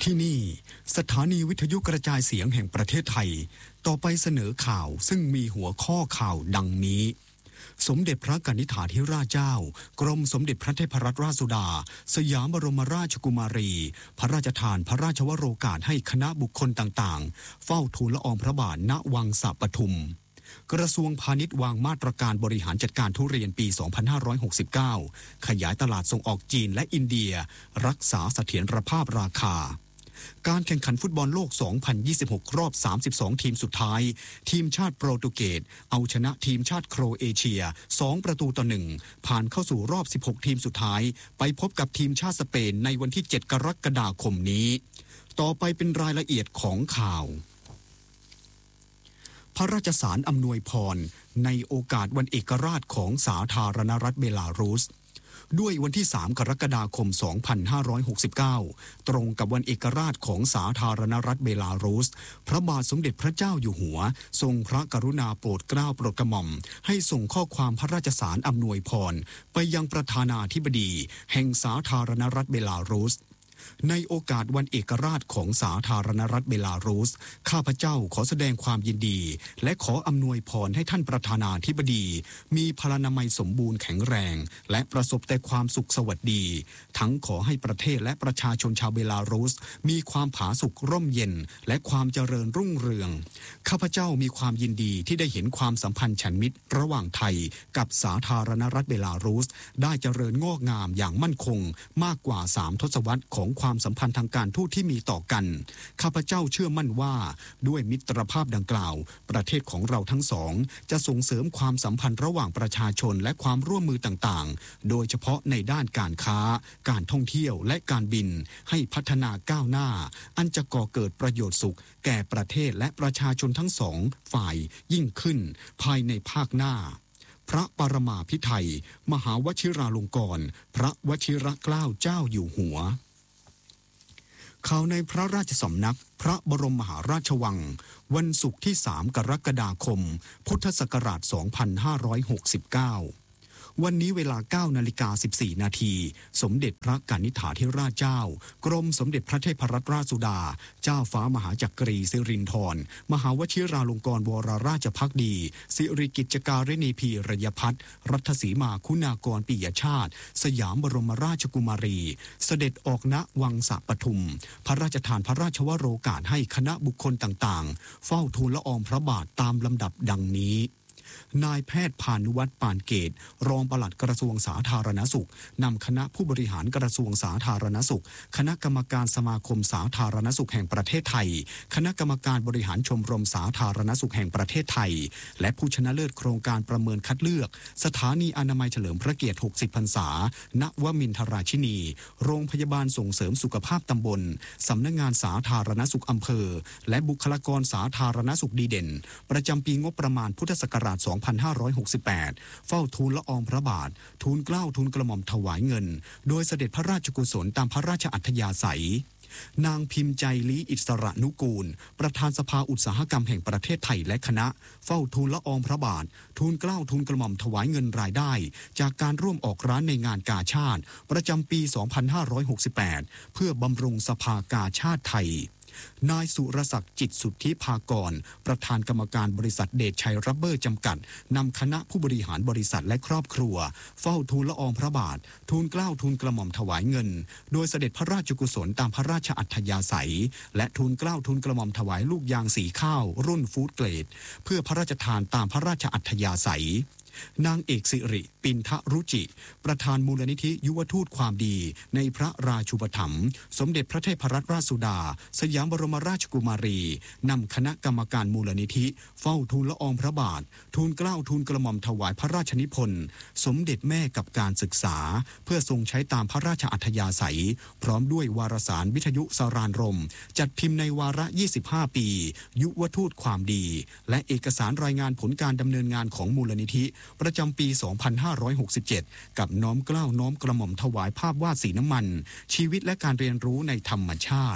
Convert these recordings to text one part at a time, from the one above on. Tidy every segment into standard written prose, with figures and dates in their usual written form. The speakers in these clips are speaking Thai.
ที่นี่สถานีวิทยุกระจายเสียงแห่งประเทศไทยต่อไปเสนอข่าวซึ่งมีหัวข้อข่าวดังนี้สมเด็จพระกนิษฐาธิราชเจ้ากรมสมเด็จพระเทพรัตนราชสุดาสยามบรมราชกุมารีพระราชทานพระราชวโรกาสให้คณะบุคคลต่างๆเฝ้าทูลละอองพระบาทณวังสะปทุมกระทรวงพาณิชย์วางมาตรการบริหารจัดการทุเรียนปี 2569 ขยายตลาดส่งออกจีนและอินเดียรักษาเสถียรภาพราคาการแข่งขันฟุตบอลโลก 2026 รอบ 32 ทีมสุดท้ายทีมชาติโปรตุเกสเอาชนะทีมชาติโครเอเชีย 2-1 ผ่านเข้าสู่รอบ 16 ทีมสุดท้ายไปพบกับทีมชาติสเปนในวันที่ 7 กรกฎาคมนี้ต่อไปเป็นรายละเอียดของข่าวพระราชสารอำนวยพรในโอกาสวันเอกราชของสาธารณรัฐเบลารุสด้วยวันที่ 3 กรกฎาคม 2569 ตรงกับวันเอกราชของสาธารณรัฐเบลารุสพระบาทสมเด็จพระเจ้าอยู่หัวทรงพระกรุณาโปรดเกล้าโปรดกระหม่อมให้ส่งข้อความพระราชสารอำนวยพรไปยังประธานาธิบดีแห่งสาธารณรัฐเบลารุสในโอกาสวันเอกราชของสาธารณรัฐเบลารุสข้าพเจ้าขอแสดงความยินดีและขออำนวยพรให้ท่านประธานาธิบดีมีพลานามัยสมบูรณ์แข็งแรงและประสบแต่ความสุขสวัสดีทั้งขอให้ประเทศและประชาชนชาวเบลารุสมีความผาสุกร่มเย็นและความเจริญรุ่งเรืองข้าพเจ้ามีความยินดีที่ได้เห็นความสัมพันธ์ฉันมิตรระหว่างไทยกับสาธารณรัฐเบลารุสได้เจริญงอกงามอย่างมั่นคงมากกว่า3 ทศวรรษของความสัมพันธ์ทางการทูตที่มีต่อกันข้าพเจ้าเชื่อมั่นว่าด้วยมิตรภาพดังกล่าวประเทศของเราทั้งสองจะส่งเสริมความสัมพันธ์ระหว่างประชาชนและความร่วมมือต่างๆโดยเฉพาะในด้านการค้าการท่องเที่ยวและการบินให้พัฒนาก้าวหน้าอันจะก่อเกิดประโยชน์สุขแก่ประเทศและประชาชนทั้งสองฝ่ายยิ่งขึ้นภายในภาคหน้าพระปรมาภิไธยมหาวชิราลงกรณ์พระวชิรเกล้าเจ้าอยู่หัวข่าวในพระราชสำนักพระบรมมหาราชวังวันศุกร์ที่ 3 กรกฎาคม พุทธศักราช 2569วันนี้เวลา 9:14 นาทีสมเด็จพระกนิษฐาธิราชเจ้ากรมสมเด็จพระเทพรัตนราชสุดาเจ้าฟ้ามหาจักรีสิรินธรมหาวชิราลงกรณ์วรราชภักดีสิริกิจการิณีพีรยพัฒน์รัตสีมาคุณากรปิยชาติสยามบรมราชกุมารีเสด็จออกณวังสะปทุมพระราชทานพระราชวโรกาสให้คณะบุคคลต่างๆเฝ้าทูลละอองพระบาทตามลำดับดังนี้นายแพทย์พานุวัฒน์ปานเกตรองปลัดกระทรวงสาธารณสุขนำคณะผู้บริหารกระทรวงสาธารณสุขคณะกรรมการสมาคมสาธารณสุขแห่งประเทศไทยคณะกรรมการบริหารชมรมสาธารณสุขแห่งประเทศไทยและผู้ชนะเลิศโครงการประเมินคัดเลือกสถานีอนามัยเฉลิมพระเกียรติ 60 พรรษาณวมินทราชินีโรงพยาบาลส่งเสริมสุขภาพตำบลสำนักงานสาธารณสุขอำเภอและบุคลากรสาธารณสุขดีเด่นประจำปีงบประมาณพุทธศักราช 2568 เฝ้าทูลละอองพระบาททูลเกล้าทูลกระหม่อมถวายเงินโดยเสด็จพระราชกุศลตามพระราชอัธยาศัยนางพิมพ์ใจลี้อิสระนุกูลประธานสภาอุตสาหกรรมแห่งประเทศไทยและคณะเฝ้าทูลละอองพระบาททูลเกล้าทูลกระหม่อมถวายเงินรายได้จากการร่วมออกร้านในงานกาชาติประจำปี 2568 เพื่อบำรุงสภากาชาติไทยนายสุรศักดิ์จิตสุทธิภากรประธานกรรมการบริษัทเดชชัยรับเบอร์จำกัดนำคณะผู้บริหารบริษัทและครอบครัวเฝ้าทูลละอองพระบาททูลเกล้าทูลกระหม่อมถวายเงินโดยเสด็จพระราชกุศลตามพระราชอัธยาศัยและทูลเกล้าทูลกระหม่อมถวายลูกยางสีข้าวรุ่นฟู้ดเกรดเพื่อพระราชทานตามพระราชอัธยาศัยนางเอกสิริปินทรุจิประธานมูลนิธิยุวทูตความดีในพระราชูปถัมภ์สมเด็จพระเทพรัตนราชสุดาสยามบรมราชกุมารีนำคณะกรรมการมูลนิธิเฝ้าทูลละอองพระบาททูลเกล้าทูลกระหม่อมถวายพระราชนิพนธ์สมเด็จแม่กับการศึกษาเพื่อทรงใช้ตามพระราชอัธยาศัยพร้อมด้วยวารสารวิทยุสารานรมจัดพิมพ์ในวาระ 25 ปียุวทูตความดีและเอกสารรายงานผลการดำเนินงานของมูลนิธิประจำปี 2567 กับน้อมเกล้าน้อมกระหม่อมถวายภาพวาดสีน้ำมันชีวิตและการเรียนรู้ในธรรมชาติ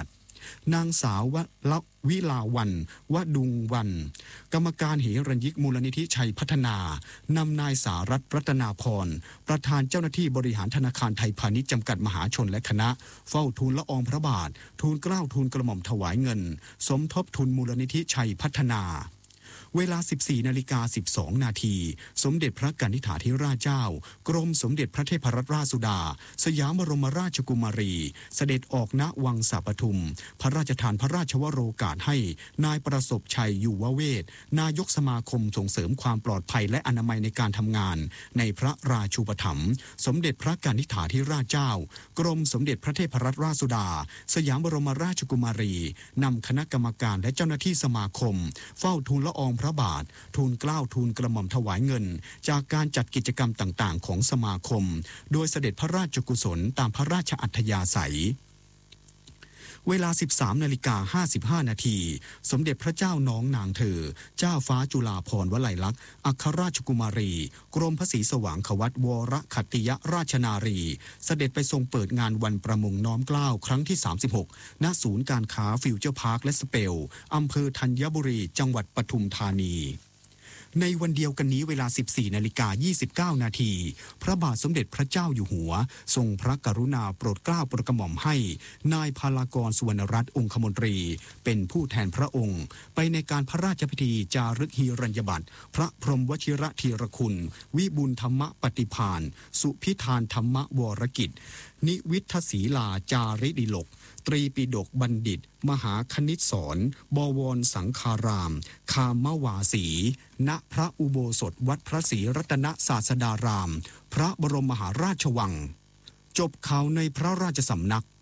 นางสาววิลาวันวดุงวันกรรมการเหรัญยิกมูลนิธิชัยพัฒนานำนายสารัตน์รัตนาพรประธานเจ้าหน้าที่บริหารธนาคารไทยพาณิชย์จำกัดมหาชนและคณะเฝ้าทูลละอองพระบาททูลเกล้าทูลกระหม่อมถวายเงินสมทบทุนมูลนิธิชัยพัฒนาเวลา 14:12 นาทีสมเด็จพระกนิษฐาธิราชเจ้ากรมสมเด็จพระเทพรัตนราชสุดาสยามบรมราชกุมารีเสด็จออกณวังสะปทุมพระราชทานพระราชวโรกาสให้นายประสบชัยอยู่วเวศนายกสมาคมส่งเสริมความปลอดภัยและอนามัยในการทำงานในพระราชูปถัมภ์สมเด็จพระกนิษฐาธิราชเจ้ากรมสมเด็จพระเทพรัตนราชสุดาสยามบรมราชกุมารีนำคณะกรรมการและเจ้าหน้าที่สมาคมเฝ้าทูลละอองพระบาททูลเกล้าทูลกระหม่อมถวายเงินจากการจัดกิจกรรมต่างๆของสมาคมโดยเสด็จพระราชกุศลตามพระราชอัธยาศัยเวลา 13:55 นาทีสมเด็จพระเจ้าน้องนางเธอเจ้าฟ้าจุฬาภรณ์วลัยลักษณ์อัครราชกุมารีกรมพระศรีสว่างควัตวรขัตติยราชนารีเสด็จไปทรงเปิดงานวันประมงน้อมเกล้าครั้งที่ 36 ณ ศูนย์การค้าฟิวเจอร์พาร์คและสเปลอำเภอธัญบุรีจังหวัดปทุมธานีในวันเดียวกันนี้เวลา 14:29 นาทีพระบาทสมเด็จพระเจ้าอยู่หัวทรงพระกรุณาโปรดเกล้าโปรดกระหม่อมให้นายพลากรสุวรรณรัตน์องคมนตรีเป็นผู้แทนพระองค์ไปในการพระราชพิธีจารึกหิรัญญบัตรพระพรหมวชิรธีรคุณวิบูลย์ธรรมปฏิภาณสุพิธานธรรมวรกิจนิวิทศีลาจาริดิลกตรีปิฎกบัณฑิตมหาคณิตศรบวรสังฆารามคามวาสีณพระอุโบสถวัดพระศรีรัตนศาสดารามพระบรมมหาราชวังจบข่าวในพระราชสำนัก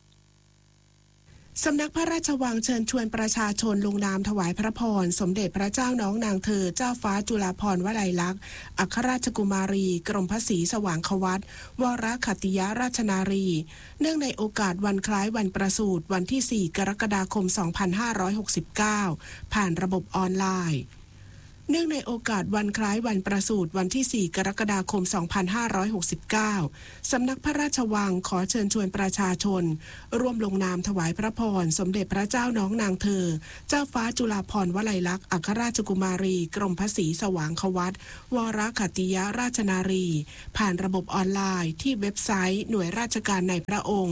สำนักพระราชวังเชิญชวนประชาชนลงนามถวายพระพรสมเด็จพระเจ้าน้องนางเธอเจ้าฟ้าจุฬาภรณ์วลัยลักษณ์อัครราชกุมารีกรมพระศรีสว่างควัตวรขัตติยราชนารีเนื่องในโอกาสวันคล้ายวันประสูติวันที่ 4 กรกฎาคม 2569 ผ่านระบบออนไลน์เนื่องในโอกาสวันคล้ายวันประสูติวันที่ 4 กรกฎาคม 2569 สำนักพระราชวังขอเชิญชวนประชาชนร่วมลงนามถวายพระพรสมเด็จพระเจ้าน้องนางเธอเจ้าฟ้าจุฬาภรณ์วลัยลักษณ์อัครราชกุมารีกรมพระศรีสว่างควัตวรขัตติยราชนารีผ่านระบบออนไลน์ที่เว็บไซต์หน่วยราชการในพระองค์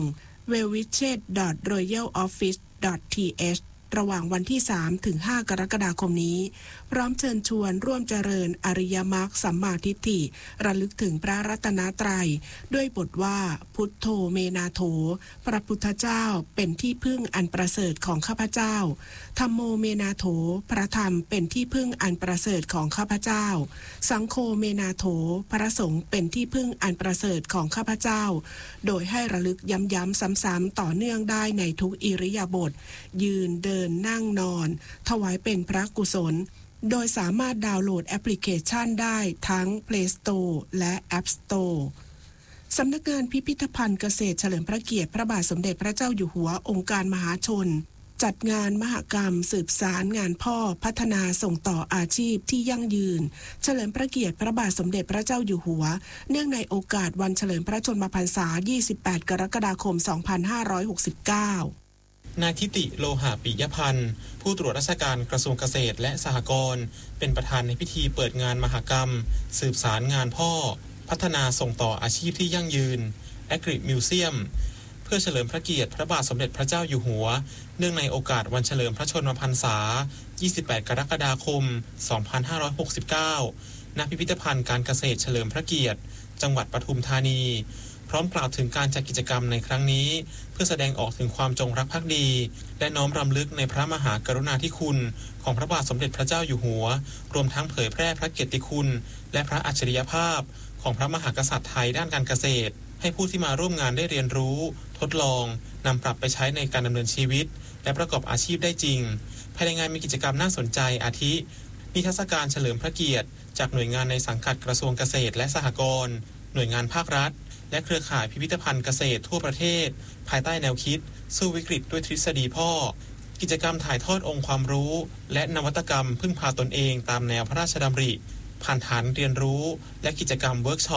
www.royaloffice.thระหว่างวันที่ 3 ถึง 5 กรกฎาคมนี้พร้อมเชิญชวนร่วมเจริญอริยมรรคสัมมาทิฏฐิระลึกถึงพระรัตนตรัยด้วยบทว่าพุทโธเมนาโถพระพุทธเจ้าเป็นที่พึ่งอันประเสริฐของข้าพเจ้าธัมโมเมนาโถพระธรรมเป็นที่พึ่งอันประเสริฐของข้าพเจ้าสังโฆเมนาโถพระสงฆ์เป็นที่พึ่งอันประเสริฐของข้าพเจ้าโดยให้ระลึกย้ำๆซ้ำๆต่อเนื่องได้ในทุกอิริยาบถยืนเดินนั่งนอนถวายเป็นพระกุศลโดยสามารถดาวน์โหลดแอปพลิเคชันได้ทั้ง Play Store และ App Store สำนักงานพิพิธภัณฑ์เกษตรเฉลิมพระเกียรติพระบาทสมเด็จพระเจ้าอยู่หัวองค์การมหาชนจัดงานมหกรรมสืบสารงานพ่อพัฒนาส่งต่ออาชีพที่ยั่งยืนเฉลิมพระเกียรติพระบาทสมเด็จพระเจ้าอยู่หัวเนื่องในโอกาสวันเฉลิมพระชนมพรรษา 28 กรกฎาคม 2569 นายทิติโลหะปิยพันธ์ผู้ตรวจราชการกระทรวงเกษตรและสหกรณ์เป็นประธานในพิธีเปิดงานมหกรรมสืบสารงานพ่อพัฒนาส่งต่ออาชีพที่ยั่งยืน Agri Museum เพื่อเฉลิมพระเกียรติพระบาทสมเด็จพระเจ้าอยู่หัวเนื่องในโอกาสวันเฉลิมพระชนมพรรษา 28 กรกฎาคม 2569 ณ พิพิธภัณฑ์การเกษตรเฉลิมพระเกียรติจังหวัดปทุมธานีพร้อมกล่าวถึงการจัดกิจกรรมในครั้งนี้เพื่อแสดงออกถึงความจงรักภักดีและน้อมรำลึกในพระมหากรุณาธิคุณของพระบาทสมเด็จพระเจ้าอยู่หัวรวมทั้งเผยแพร่พระเกียรติคุณและพระอัจฉริยภาพของพระมหากษัตริย์ไทยด้านการเกษตรให้ผู้ที่มาร่วมงานได้เรียนรู้ทดลองนำปรับไปใช้ในการดำเนินชีวิตและประกอบอาชีพได้จริงภายในงานมีกิจกรรมน่าสนใจอาทินิทรรศการเฉลิมพระเกียรติจากหน่วยงานในสังกัดกระทรวงเกษตรและสหกรณ์หน่วยงานภาครัฐและเครือข่ายพิพิธภัณฑ์เกษตรทั่วประเทศภายใต้แนวคิดสู้วิกฤตด้วยทฤษฎีพ่อกิจกรรมถ่ายทอดองค์ความรู้และนวัตกรรมพึ่งพาตนเองตามแนวพระราชดำริผ่านฐานเรียนรู้และกิจกรรมเวิร์กช็อป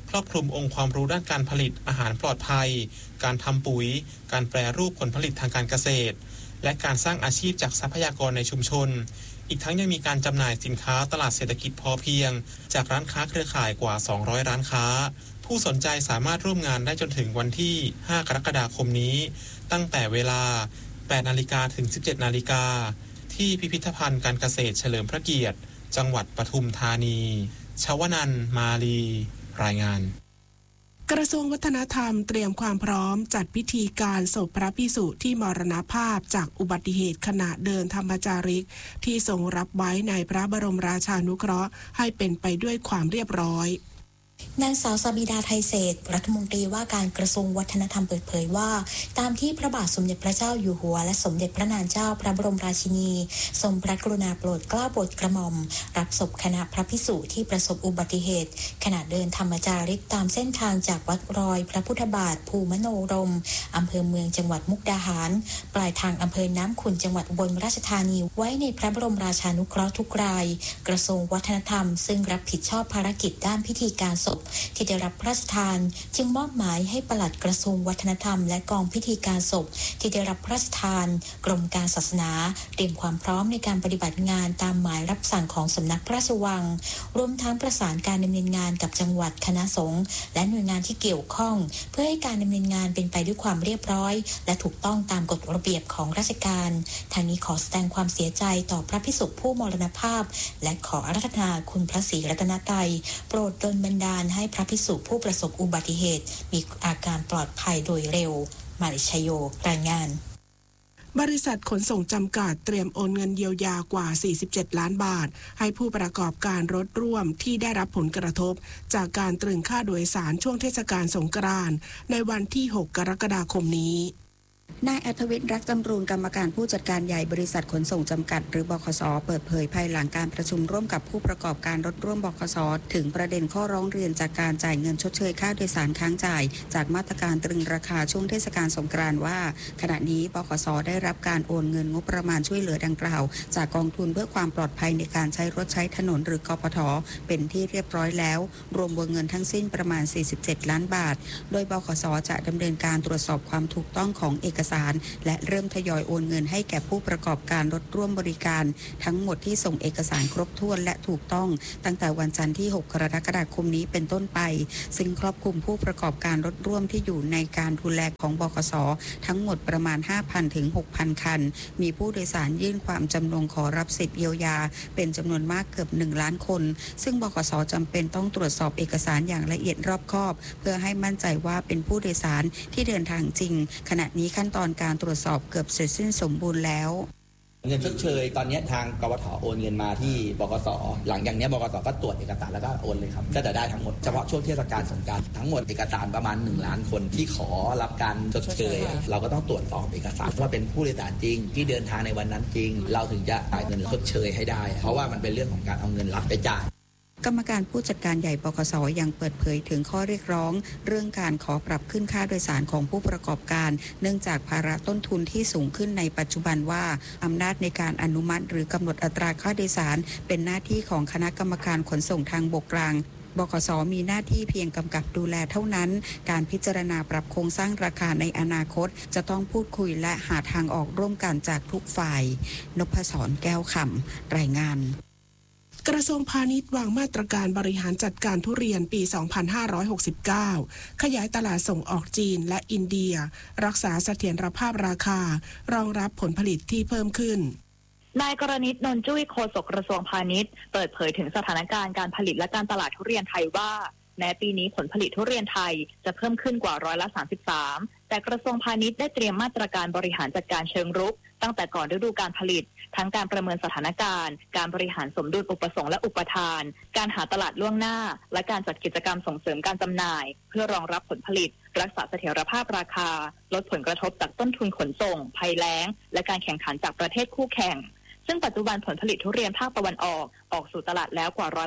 ครอบคลุมองค์ความรู้ด้านการผลิตอาหารปลอดภัยการทำปุ๋ยการแปรรูปผลผลิตทางการเกษตรและการสร้างอาชีพจากทรัพยากรในชุมชนอีกทั้งยังมีการจำหน่ายสินค้าตลาดเศรษฐกิจพอเพียงจากร้านค้าเครือข่ายกว่า200ร้านค้าผู้สนใจสามารถร่วมงานได้จนถึงวันที่5กรกฎาคมนี้ตั้งแต่เวลา 8 นาฬิกาถึง 17 นาฬิกาที่พิพิธภัณฑ์การเกษตรเฉลิมพระเกียรติจังหวัดปทุมธานีชวนันท์มาลีรายงานกระทรวงวัฒนธรรมเตรียมความพร้อมจัดพิธีการศพพระภิกษุที่มรณภาพจากอุบัติเหตุขณะเดินธรรมจาริกที่ทรงรับไว้ในพระบรมราชานุเคราะห์ให้เป็นไปด้วยความเรียบร้อยนางสาวสบิดาไทยเศรษฐ์รัฐมนตรีว่าการกระทรวงวัฒนธรรมเปิดเผยว่าตามที่พระบาทสมเด็จพระเจ้าอยู่หัวและสมเด็จพระนางเจ้าพระบรมราชินีทรงพระกรุณาโปรดเกล้าโปรดกระหม่อมรับศพคณะพระภิกษุที่ประสบอุบัติเหตุขณะเดินธรรมจาริกตามเส้นทางจากวัดรอยพระพุทธบาทภูมโนรมอำเภอเมืองจังหวัดมุกดาหารปลายทางอำเภอน้ำขุ่นจังหวัดอุบลราชธานีไว้ในพระบรมราชานุเคราะห์ทุกรายกระทรวงวัฒนธรรมซึ่งรับผิดชอบภารกิจด้านพิธีการศพที่ได้รับพระราชทานจึงมอบหมายให้ปลัดกระทรวงวัฒนธรรมและกองพิธีการศพที่ได้รับพระราชทานกรมการศาสนาเตรียมความพร้อมในการปฏิบัติงานตามหมายรับสั่งของสำนักพระราชวังรวมทั้งประสานการดำเนินงานกับจังหวัดคณะสงฆ์และหน่วยงานที่เกี่ยวข้องเพื่อให้การดำเนินงานเป็นไปด้วยความเรียบร้อยและถูกต้องตามกฎระเบียบของราชการทางนี้ขอแสดงความเสียใจต่อพระภิกษุผู้มรณภาพและขออาราธนาคุณพระศรีรัตนตรัยโปรดดลบันดาลให้พระภิกษุผู้ประสบอุบัติเหตุมีอาการปลอดภัยโดยเร็วมาริชโยรายงานบริษัทขนส่งจำกัดเตรียมโอนเงินเยียวยากว่า47ล้านบาทให้ผู้ประกอบการรถร่วมที่ได้รับผลกระทบจากการตรึงค่าโดยสารช่วงเทศกาลสงกรานต์ในวันที่6กรกฎาคมนี้นายอัธวิทย์รักจำรูนกรรมการผู้จัดการใหญ่บริษัทขนส่งจำกัดหรือบขส.เปิดเผยภายหลังการประชุมร่วมกับผู้ประกอบการรถร่วมบขส.ถึงประเด็นข้อร้องเรียนจากการจ่ายเงินชดเชยค่าโดยสารค้างจ่ายจากมาตรการตรึงราคาช่วงเทศกาลสงกรานต์ว่าขณะนี้บขส.ได้รับการโอนเงินงบประมาณช่วยเหลือดังกล่าวจากกองทุนเพื่อความปลอดภัยในการใช้รถใช้ถนนหรือกปท.เป็นที่เรียบร้อยแล้วรวมวงเงินทั้งสิ้นประมาณ47ล้านบาทโดยบขส.จะดำเนินการตรวจสอบความถูกต้องของเอกสารและเริ่มทยอยโอนเงินให้แก่ผู้ประกอบการรถร่วมบริการทั้งหมดที่ส่งเอกสารครบถ้วนและถูกต้องตั้งแต่วันจันทร์ที่6กรกฎาคมนี้เป็นต้นไปซึ่งครอบคลุมผู้ประกอบการรถร่วมที่อยู่ในการดูแลของบขส.ทั้งหมดประมาณ 5,000 ถึง 6,000 คันมีผู้โดยสารยื่นความจำนงขอรับสิทธิเยียวยาเป็นจำนวนมากเกือบ1ล้านคนซึ่งบขส.จำเป็นต้องตรวจสอบเอกสารอย่างละเอียดรอบคอบเพื่อให้มั่นใจว่าเป็นผู้โดยสารที่เดินทางจริงขณะนี้ขั้นตอนการตรวจสอบเกือบเสร็จสิ้นสมบูรณ์แล้วเงินชดเชยตอนนี้ทางกวท.โอนเงินมาที่บกส.หลังจากนี้บกส.ก็ตรวจเอกสารแล้วก็โอนเลยครับก็จะได้ทั้งหมดเฉพาะช่วงเทศกาลสงกรานต์ทั้งหมดเอกสารประมาณ1ล้านคนที่ขอรับการชดเชยเราก็ต้องตรวจสอบเอกสารว่าเป็นผู้โดยสารจริงที่เดินทางในวันนั้นจริงเราถึงจะจ่ายเงินชดเชยให้ได้เพราะว่ามันเป็นเรื่องของการเอาเงินรัฐไปจ่ายกรรมการผู้จัดการใหญ่บขส.ยังเปิดเผยถึงข้อเรียกร้องเรื่องการขอปรับขึ้นค่าโดยสารของผู้ประกอบการเนื่องจากภาระต้นทุนที่สูงขึ้นในปัจจุบันว่าอำนาจในการอนุมัติหรือกำหนดอัตราค่าโดยสารเป็นหน้าที่ของคณะกรรมการขนส่งทางบกกลางบขส.มีหน้าที่เพียงกำกับดูแลเท่านั้นการพิจารณาปรับโครงสร้างราคาในอนาคตจะต้องพูดคุยและหาทางออกร่วมกันจากทุกฝ่ายนพศรแก้วคำรายงานกระทรวงพาณิชย์วางมาตรการบริหารจัดการทุเรียนปี 2569 ขยายตลาดส่งออกจีนและอินเดียรักษาเสถียรภาพราคารองรับผลผลิตที่เพิ่มขึ้นนายกรณิต นนท์จุ้ยโฆษกกระทรวงพาณิชย์เปิดเผยถึงสถานการณ์การผลิตและการตลาดทุเรียนไทยว่าแม้ปีนี้ผลผลิตทุเรียนไทยจะเพิ่มขึ้นกว่า33%แต่กระทรวงพาณิชย์ได้เตรียมมาตรการบริหารจัดการเชิงรุกตั้งแต่ก่อนฤดูการผลิตทั้งการประเมินสถานการณ์การบริหารสมดุลอุปสงค์และอุปทานการหาตลาดล่วงหน้าและการจัดกิจกรรมส่งเสริมการจำหน่ายเพื่อรองรับผลผลิตรักษาเสถียรภาพราคาลดผลกระทบจากต้นทุนขนส่งภัยแล้งและการแข่งขันจากประเทศคู่แข่งซึ่งปัจจุบันผลผลิตทุเรียนภาคตะวันออกสู่ตลาดแล้วกว่า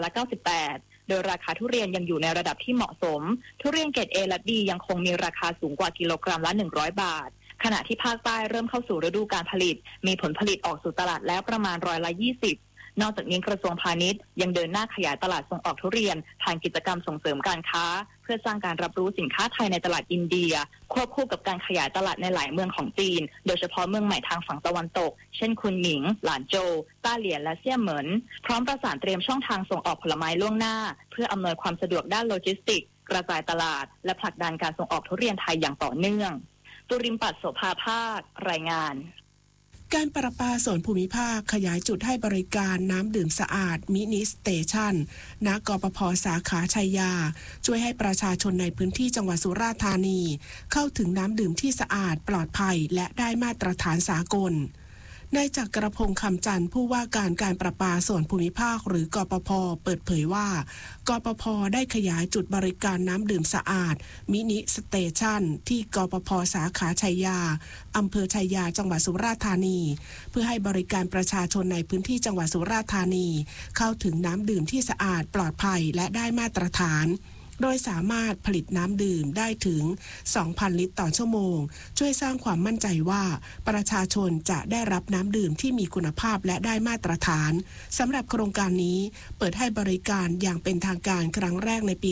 98%โดยราคาทุเรียนยังอยู่ในระดับที่เหมาะสมทุเรียนเกรด A และ B ยังคงมีราคาสูงกว่ากิโลกรัมละ100 บาทขณะที่ภาคใต้เริ่มเข้าสู่ฤดูการผลิตมีผลผลิตออกสู่ตลาดแล้วประมาณ20%โนอกจากนี้กระทรวงพาณิชย์ยังเดินหน้าขยายตลาดส่งออกทุเรียนผ่านกิจกรรมส่งเสริมการค้าเพื่อสร้างการรับรู้สินค้าไทยในตลาดอินเดียควบคู่กับการขยายตลาดในหลายเมืองของจีนโดยเฉพาะเมืองใหม่ทางฝั่งตะวันตกเช่นคุนหมิงหลานโจวต้าเหลียนและเซี่ยเหมินพร้อมประสานเตรียมช่องทางส่งออกผลไม้ล่วงหน้าเพื่ออำนวยความสะดวกด้านโลจิสติกส์กระจายตลาดและผลักดันการส่งออกทุเรียนไทยอย่างต่อเนื่องตุริมปัตย์ โสภาภาครายงานการประปาส่วนภูมิภาคขยายจุดให้บริการน้ำดื่มสะอาดมินิสเตชันณกปภ.สาขาชัยยาช่วยให้ประชาชนในพื้นที่จังหวัดสุราษฎร์ธานีเข้าถึงน้ำดื่มที่สะอาดปลอดภัยและได้มาตรฐานสากลนายจักรพงษ์คำจันทร์ผู้ว่าการประปาส่วนภูมิภาคหรือกปภ.เปิดเผยว่ากปภ.ได้ขยายจุดบริการน้ำดื่มสะอาดมินิสเตชันที่กปภ.สาขาชัยยาอำเภอชัยยาจังหวัดสุราษฎร์ธานีเพื่อให้บริการประชาชนในพื้นที่จังหวัดสุราษฎร์ธานีเข้าถึงน้ำดื่มที่สะอาดปลอดภัยและได้มาตรฐานโดยสามารถผลิตน้ำดื่มได้ถึง 2,000 ลิตรต่อชั่วโมงช่วยสร้างความมั่นใจว่าประชาชนจะได้รับน้ำดื่มที่มีคุณภาพและได้มาตรฐานสำหรับโครงการนี้เปิดให้บริการอย่างเป็นทางการครั้งแรกในปี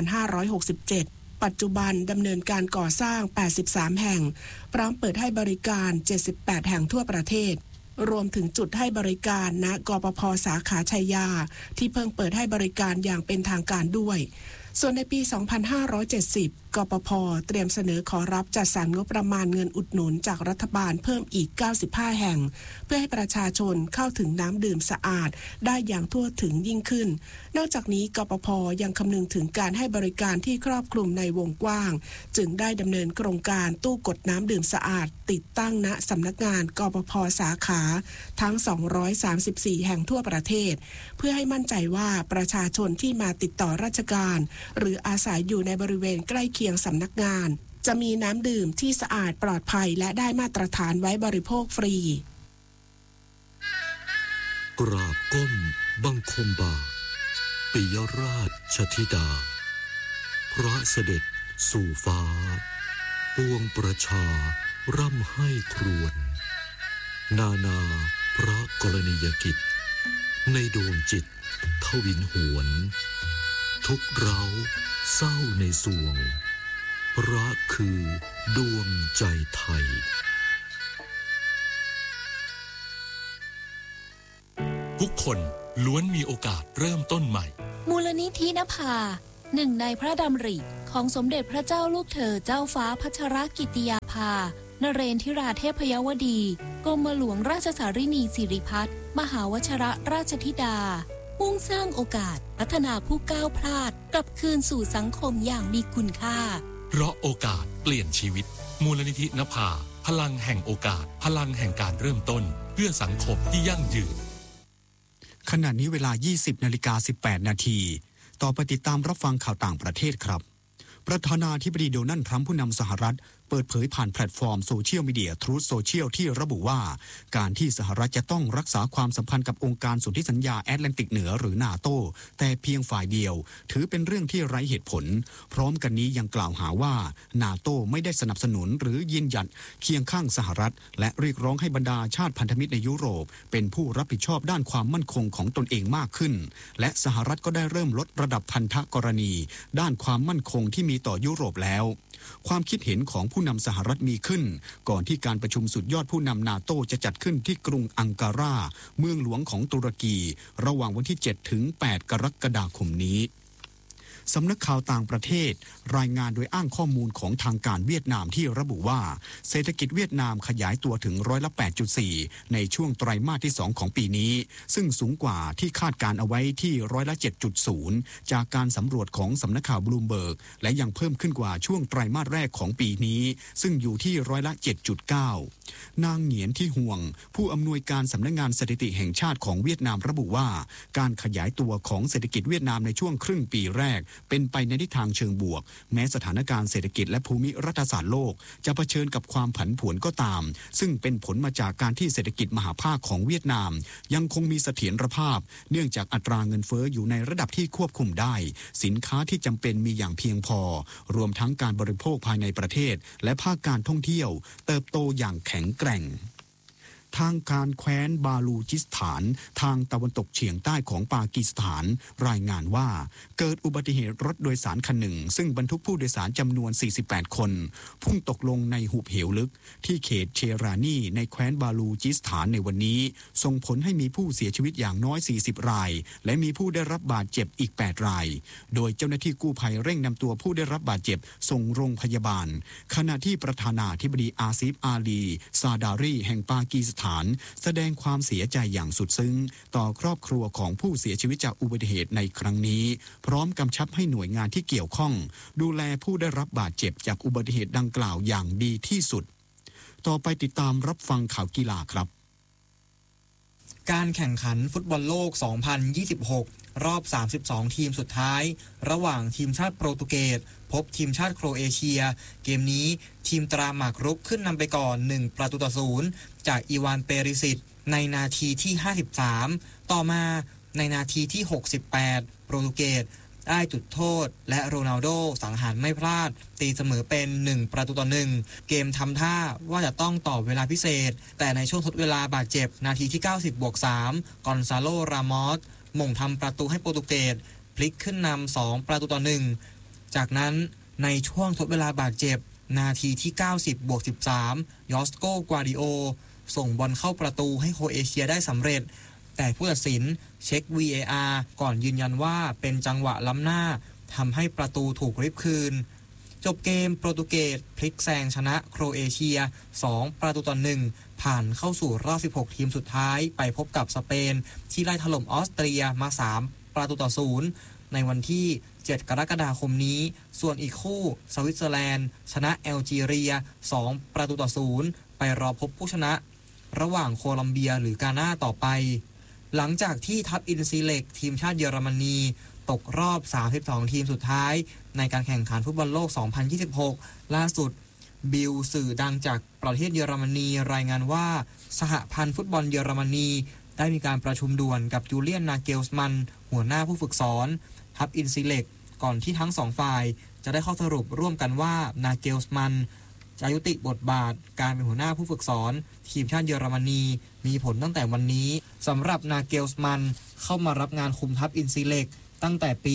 2567 ปัจจุบันดำเนินการก่อสร้าง 83 แห่งพร้อมเปิดให้บริการ 78 แห่งทั่วประเทศรวมถึงจุดให้บริการณกปภ.สาขาชัยยาที่เพิ่งเปิดให้บริการอย่างเป็นทางการด้วยส่วนในปี 2570 กปภ.เตรียมเสนอขอรับจัดสรรงบประมาณเงินอุดหนุนจากรัฐบาลเพิ่มอีก 95 แห่งเพื่อให้ประชาชนเข้าถึงน้ำดื่มสะอาดได้อย่างทั่วถึงยิ่งขึ้นนอกจากนี้กปภ.ยังคำนึงถึงการให้บริการที่ครอบคลุมในวงกว้างจึงได้ดำเนินโครงการตู้กดน้ำดื่มสะอาดติดตั้งณสำนักงานกปภ.สาขาทั้ง 234 แห่งทั่วประเทศเพื่อให้มั่นใจว่าประชาชนที่มาติดต่อราชการหรืออาศัยอยู่ในบริเวณใกล้เคียงสำนักงานจะมีน้ำดื่มที่สะอาดปลอดภัยและได้มาตรฐานไว้บริโภคฟรีกราบก้มบังคมบาทปิยราชธิดาพระเสด็จสู่ฟ้าปวงประชาร่ำให้ครวญนานาพระกรณียกิจในดวงจิตทวินหวนทุกเร้าเศร้าในสวงพระคือดวงใจไทยทุกคนล้วนมีโอกาสเริ่มต้นใหม่มูลนิธินภาหนึ่งในพระดำริของสมเด็จพระเจ้าลูกเธอเจ้าฟ้าพัชรกิติยาภานเรนทิราเทพยวดีกรมหลวงราชสารินีสิริพัฒน์มหาวชิรราชธิดามุ่งสร้างโอกาสพัฒนาผู้ก้าวพลาดกลับคืนสู่สังคมอย่างมีคุณค่าเพราะโอกาสเปลี่ยนชีวิตมูลนิธินภาพลังแห่งโอกาสพลังแห่งการเริ่มต้นเพื่อสังคมที่ยั่งยืนขณะนี้เวลา 20:18 นาทีต่อไปติดตามรับฟังข่าวต่างประเทศครับประธานาธิบดีโดนัลด์ทรัมป์ผู้นำสหรัฐเปิดเผยผ่านแพลตฟอร์มโซเชียลมีเดีย Truth Social ที่ระบุว่าการที่สหรัฐจะต้องรักษาความสัมพันธ์กับองค์การสนธิสัญญาแอตแลนติกเหนือหรือนาโตแต่เพียงฝ่ายเดียวถือเป็นเรื่องที่ไร้เหตุผลพร้อมกันนี้ยังกล่าวหาว่านาโตไม่ได้สนับสนุนหรือยืนหยัดเคียงข้างสหรัฐและเรียกร้องให้บรรดาชาติพันธมิตรในยุโรปเป็นผู้รับผิดชอบด้านความมั่นคงของตนเองมากขึ้นและสหรัฐก็ได้เริ่มลดระดับพันธกรณีด้านความมั่นคงที่มีต่อยุโรปแล้วความคิดเห็นของผู้นำสหรัฐมีขึ้นก่อนที่การประชุมสุดยอดผู้นำนาโตจะจัดขึ้นที่กรุงอังการาเมืองหลวงของตุรกีระหว่างวันที่ 7 ถึง 8 กรกฎาคมนี้สำนักข่าวต่างประเทศรายงานโดยอ้างข้อมูลของทางการเวียดนามที่ระบุว่าเศรษฐกิจเวียดนามขยายตัวถึง8.4%ในช่วงไตรมาสที่ 2 ของปีนี้ซึ่งสูงกว่าที่คาดการเอาไว้ที่7.0%จากการสำรวจของสำนักข่าวบลูมเบิร์กและยังเพิ่มขึ้นกว่าช่วงไตรมาสแรกของปีนี้ซึ่งอยู่ที่7.9%นางเหงียนที่ห่วงผู้อำนวยการสำนักงานสถิติแห่งชาติของเวียดนามระบุว่าการขยายตัวของเศรษฐกิจเวียดนามในช่วงครึ่งปีแรกเป็นไปในทิศทางเชิงบวกแม้สถานการณ์เศรษฐกิจและภูมิรัฐศาสตร์โลกจะเผชิญกับความผันผวนก็ตามซึ่งเป็นผลมาจากการที่เศรษฐกิจมหาภาคของเวียดนามยังคงมีเสถียรภาพเนื่องจากอัตราเงินเฟ้ออยู่ในระดับที่ควบคุมได้สินค้าที่จำเป็นมีอย่างเพียงพอรวมทั้งการบริโภคภายในประเทศและภาคการท่องเที่ยวเติบโตอย่างแข็งแกร่งทางการแคว้นบาลูจิสถานทางตะวันตกเฉียงใต้ของปากีสถานรายงานว่าเกิดอุบัติเหตุรถโดยสารคันหนึ่งซึ่งบรรทุกผู้โดยสารจำนวน48คนพุ่งตกลงในหุบเหวลึกที่เขตเชรานีในแคว้นบาลูจิสถานในวันนี้ส่งผลให้มีผู้เสียชีวิตอย่างน้อย40รายและมีผู้ได้รับบาดเจ็บอีก8รายโดยเจ้าหน้าที่กู้ภัยเร่งนำตัวผู้ได้รับบาดเจ็บส่งโรงพยาบาลขณะที่ประธานาธิบดีอาซิฟอาลีซาดารีแห่งปากีสถานแสดงความเสียใจอย่างสุดซึ้งต่อครอบครัวของผู้เสียชีวิตจากอุบัติเหตุในครั้งนี้พร้อมกำชับให้หน่วยงานที่เกี่ยวข้องดูแลผู้ได้รับบาดเจ็บจากอุบัติเหตุดังกล่าวอย่างดีที่สุดต่อไปติดตามรับฟังข่าวกีฬาครับการแข่งขันฟุตบอลโลก 2026 รอบ 32 ทีมสุดท้ายระหว่างทีมชาติโปรตุเกสพบทีมชาติโครเอเชียเกมนี้ทีมตราหมากรุกขึ้นนำไปก่อน1-0จากอีวานเปริสิตในนาทีที่53ต่อมาในนาทีที่68โปรตุเกสได้จุดโทษและโรนัลโดสังหารไม่พลาดตีเสมอเป็น1-1เกมทำท่าว่าจะต้องต่อเวลาพิเศษแต่ในช่วงทดเวลาบาดเจ็บนาทีที่90+3กอนซาโลรามอสหม่งทำประตูให้โปรตุเกสพลิกขึ้นนำ2-1จากนั้นในช่วงทดเวลาบาดเจ็บนาทีที่90+13ยอสโกกวาดิโอส่งบอลเข้าประตูให้โครเอเชียได้สำเร็จแต่ผู้ตัดสินเช็ค VAR ก่อนยืนยันว่าเป็นจังหวะล้ำหน้าทำให้ประตูถูกริบคืนจบเกมโปรตุเกสพลิกแซงชนะโครเอเชีย2-1ผ่านเข้าสู่รอบ16ทีมสุดท้ายไปพบกับสเปนที่ไล่ถล่มออสเตรียมา3-0ในวันที่7กรกฎาคมนี้ส่วนอีกคู่สวิตเซอร์แลนด์ชนะแอลจีเรีย2-0ไปรอพบผู้ชนะระหว่างโคลัมเบียหรือกานาต่อไปหลังจากที่ทัพอินซีเล็กทีมชาติเยอรมนีตกรอบ32ทีมสุดท้ายในการแข่งขันฟุตบอลโลก 2026 ล่าสุดบิลสื่อดังจากประเทศเยอรมนีรายงานว่าสหพันธ์ฟุตบอลเยอรมนีได้มีการประชุมด่วนกับจูเลียนนาเกลสมันหัวหน้าผู้ฝึกสอนทัพอินซีเล็กก่อนที่ทั้งสองฝ่ายจะได้ข้อสรุปร่วมกันว่านาเกลสมันจะยุติบทบาทการเป็นหัวหน้าผู้ฝึกสอนทีมชาติเยอรมนีมีผลตั้งแต่วันนี้สำหรับนาเกลสมันเข้ามารับงานคุมทัพอินซีเล็กตั้งแต่ปี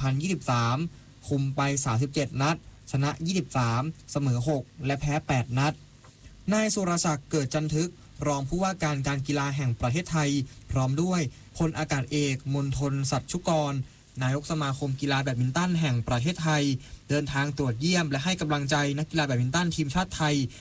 2023 คุมไป37นัดชนะ23เสมอ6และแพ้8นัดนายสุรศักดิ์เกิดจันทึกรองผู้ว่าการกีฬาแห่งประเทศไทยพร้อมด้วยพลอากาศเอกมนทนสัตย์ชุกรนายกสมาคมกีฬาแบดมินตันแห่งประเทศไทยเดินทางตรวจเยี่ยมและให้กำลังใจนักกีฬาแบดมินตันทีมชาติไทย